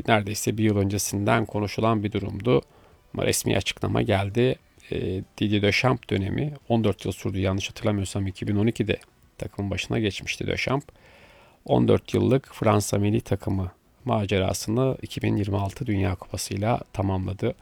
neredeyse bir yıl öncesinden konuşulan bir durumdu. Ama resmi açıklama geldi. Didier Deschamps dönemi 14 yıl sürdü, yanlış hatırlamıyorsam 2012'de takımın başına geçmişti Deschamps. 14 yıllık Fransa milli takımı macerasını 2026 Dünya Kupası'yla tamamladı.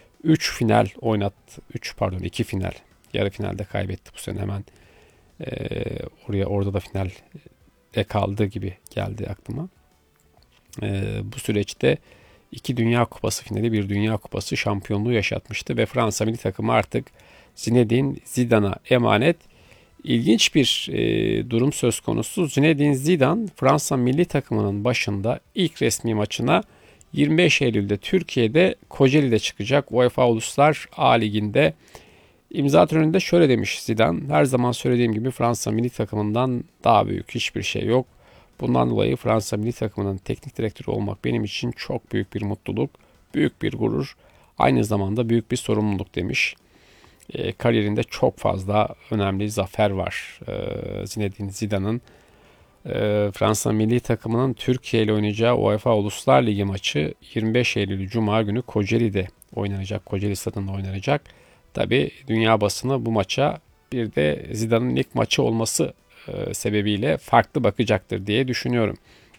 2 final. Yarı finalde kaybetti bu sene hemen. Orada da finalde kaldığı gibi geldi aklıma. Bu süreçte 2 Dünya Kupası finali, bir Dünya Kupası şampiyonluğu yaşatmıştı ve Fransa milli takımı artık Zinedine Zidane'a emanet. İlginç bir durum söz konusu. Zinedine Zidane Fransa milli takımının başında ilk resmi maçına 25 Eylül'de Türkiye'de Kocaeli'de çıkacak. UEFA Uluslar A Ligi'nde imza töreninde şöyle demiş Zidane: her zaman söylediğim gibi Fransa milli takımından daha büyük hiçbir şey yok. Bundan dolayı Fransa milli takımının teknik direktörü olmak benim için çok büyük bir mutluluk, büyük bir gurur, aynı zamanda büyük bir sorumluluk demiş. Kariyerinde çok fazla önemli zafer var Zinedine Zidane'ın. Fransa milli takımının Türkiye ile oynayacağı UEFA Uluslar Ligi maçı 25 Eylül Cuma günü Kocaeli'de oynanacak. Kocaeli Stadı'nda oynanacak. Tabi dünya basını bu maça bir de Zidane'ın ilk maçı olması sebebiyle farklı bakacaktır diye düşünüyorum.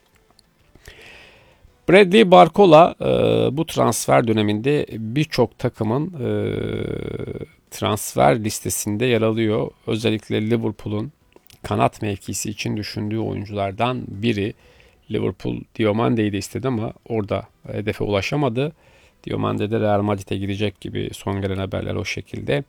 Bradley Barcola bu transfer döneminde birçok takımın transfer listesinde yer alıyor. Özellikle Liverpool'un kanat mevkisi için düşündüğü oyunculardan biri. Liverpool Diomande'yi de istedi ama orada hedefe ulaşamadı. Diomande de Real Madrid'e gidecek gibi, son gelen haberler o şekilde.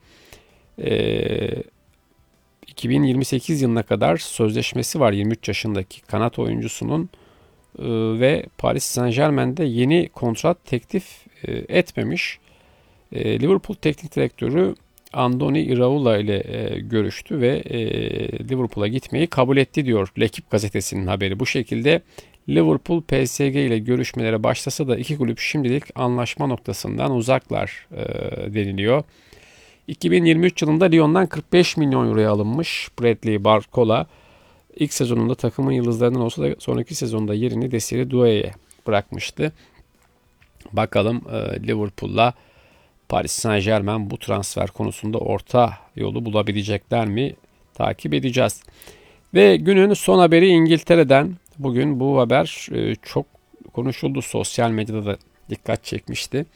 2028 yılına kadar sözleşmesi var 23 yaşındaki kanat oyuncusunun ve Paris Saint-Germain'de yeni kontrat teklif etmemiş. Liverpool teknik direktörü Andoni Iraola ile görüştü ve Liverpool'a gitmeyi kabul etti diyor L'Equipe gazetesinin haberi. Bu şekilde Liverpool PSG ile görüşmelere başlasa da iki kulüp şimdilik anlaşma noktasından uzaklar deniliyor. 2023 yılında Lyon'dan 45 milyon euroya alınmış Bradley Barcola. İlk sezonunda takımın yıldızlarından olsa da sonraki sezonda yerini Desire Doué'ye bırakmıştı. Bakalım Liverpool'la Paris Saint-Germain bu transfer konusunda orta yolu bulabilecekler mi? Takip edeceğiz. Ve günün son haberi İngiltere'den. Bugün bu haber çok konuşuldu. Sosyal medyada da dikkat çekmişti.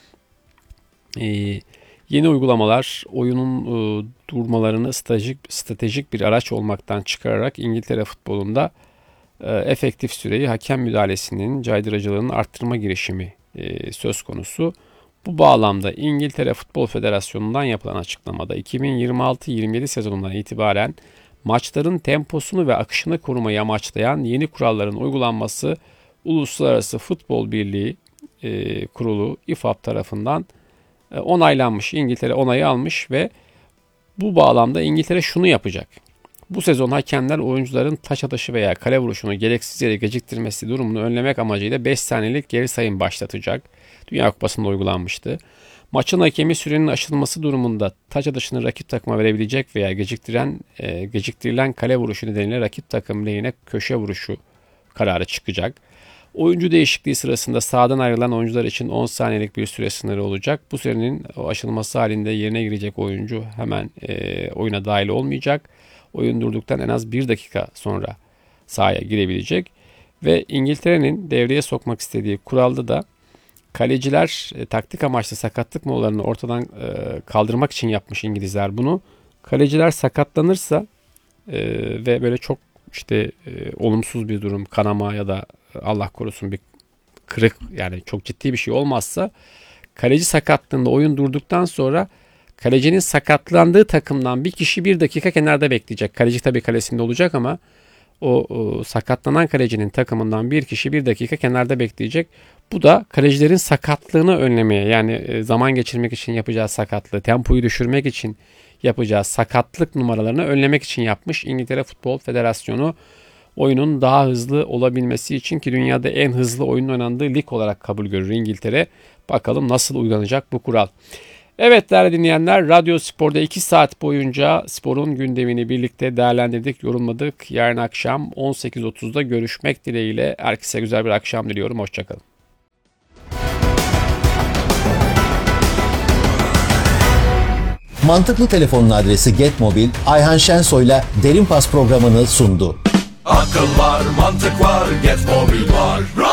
Yeni uygulamalar oyunun durmalarını stratejik bir araç olmaktan çıkararak İngiltere futbolunda efektif süreyi hakem müdahalesinin caydırıcılığını arttırma girişimi söz konusu. Bu bağlamda İngiltere Futbol Federasyonu'ndan yapılan açıklamada 2026-27 sezonundan itibaren maçların temposunu ve akışını korumayı amaçlayan yeni kuralların uygulanması Uluslararası Futbol Birliği Kurulu İFAB tarafından onaylanmış. İngiltere onayı almış ve bu bağlamda İngiltere şunu yapacak. Bu sezon hakemler oyuncuların taç atışı veya kale vuruşunu gereksiz yere geciktirmesi durumunu önlemek amacıyla 5 saniyelik geri sayım başlatacak. Dünya Kupası'nda uygulanmıştı. Maçın hakemi sürenin aşılması durumunda taç atışını rakip takıma verebilecek veya geciktirilen kale vuruşu nedeniyle rakip takım lehine köşe vuruşu kararı çıkacak. Oyuncu değişikliği sırasında sahadan ayrılan oyuncular için 10 saniyelik bir süre sınırı olacak. Bu sürenin aşılması halinde yerine girecek oyuncu hemen oyuna dahil olmayacak. Oyun durduktan en az 1 dakika sonra sahaya girebilecek. Ve İngiltere'nin devreye sokmak istediği kuralda da kaleciler taktik amaçlı sakatlık molalarını ortadan kaldırmak için yapmış İngilizler bunu. Kaleciler sakatlanırsa ve böyle çok olumsuz bir durum, kanama ya da Allah korusun bir kırık, yani çok ciddi bir şey olmazsa kaleci sakatlığında oyun durduktan sonra kalecinin sakatlandığı takımdan bir kişi 1 dakika kenarda bekleyecek. Kaleci tabii kalesinde olacak ama o sakatlanan kalecinin takımından bir kişi 1 dakika kenarda bekleyecek. Bu da kalecilerin sakatlığını önlemeye, yani zaman geçirmek için yapacağı sakatlığı, tempoyu düşürmek için yapacağı sakatlık numaralarını önlemek için yapmış İngiltere Futbol Federasyonu. Oyunun daha hızlı olabilmesi için, ki dünyada en hızlı oyunun oynandığı lig olarak kabul görür İngiltere. Bakalım nasıl uygulanacak bu kural. Evet değerli dinleyenler, Radyo Spor'da 2 saat boyunca sporun gündemini birlikte değerlendirdik, yorumladık. Yarın akşam 18.30'da görüşmek dileğiyle. Herkese güzel bir akşam diliyorum. Hoşçakalın. Mantıklı Telefon'un adresi Getmobil, Ayhan Şensoy'la Derin Pas programını sundu. Akıl var, mantık var, Getmobil var.